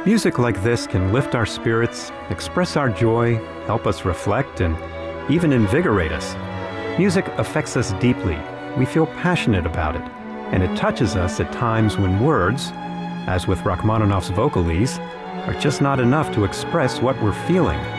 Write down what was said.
Music like this can lift our spirits, express our joy, help us reflect, and even invigorate us. Music affects us deeply. We feel passionate about it, and it touches us at times when words, as with Rachmaninoff's Vocalise, are just not enough to express what we're feeling.